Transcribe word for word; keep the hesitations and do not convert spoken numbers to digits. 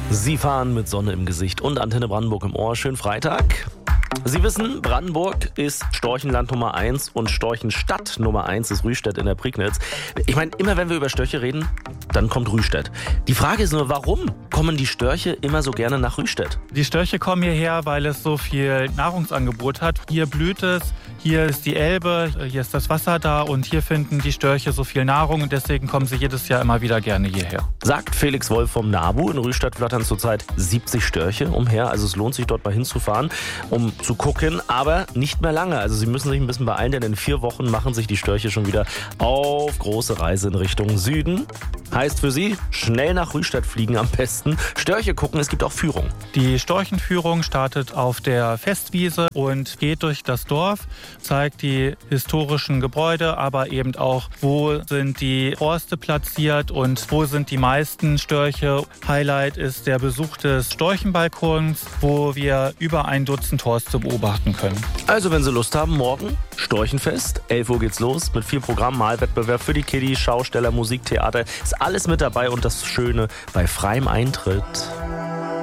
Sie fahren mit Sonne im Gesicht und Antenne Brandenburg im Ohr. Schönen Freitag. Sie wissen, Brandenburg ist Storchenland Nummer eins und Storchenstadt Nummer eins ist Rüstedt in der Prignitz. Ich meine, immer wenn wir über Störche reden, dann kommt Rüstedt. Die Frage ist nur, warum kommen die Störche immer so gerne nach Rüstedt? Die Störche kommen hierher, weil es so viel Nahrungsangebot hat. Hier blüht es, hier ist die Elbe, hier ist das Wasser da und hier finden die Störche so viel Nahrung und deswegen kommen sie jedes Jahr immer wieder gerne hierher. Sagt Felix Wolf vom NABU. In Rüstedt flattern zurzeit siebzig Störche umher, also es lohnt sich dort mal hinzufahren, um zu gucken, aber nicht mehr lange. Also Sie müssen sich ein bisschen beeilen, denn in vier Wochen machen sich die Störche schon wieder auf große Reise in Richtung Süden. Heißt für Sie, schnell nach Rüstedt fliegen am besten. Störche gucken, es gibt auch Führung. Die Storchenführung startet auf der Festwiese und geht durch das Dorf, zeigt die historischen Gebäude, aber eben auch, wo sind die Horste platziert und wo sind die meisten Störche. Highlight ist der Besuch des Storchenbalkons, wo wir über ein Dutzend Horste beobachten können. Also wenn Sie Lust haben, morgen Storchenfest, elf Uhr geht's los mit viel Programm, Malwettbewerb für die Kiddies, Schausteller, Musik, Theater, ist alles mit dabei und das Schöne bei freiem Eintritt.